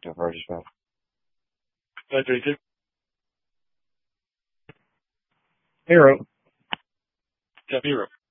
to her as well. Hi, JJ. Hero. Yeah, Hero.